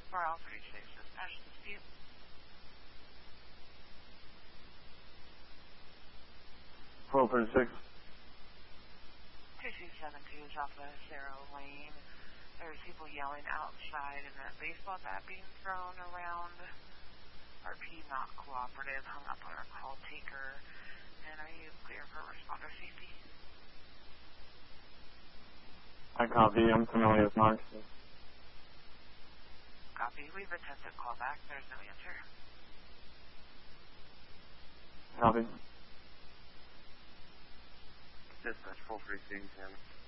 for Alfred H. Dispatch dispute. 1236. 2272 is off of Cerro Lane. There's people yelling outside and a baseball bat being thrown around. RP not cooperative, hung up on our call taker. And are you clear for responder safety? I copy. I'm familiar with Marks. Copy. We've attempted callback. There's no answer. Copy. Dispatch 436,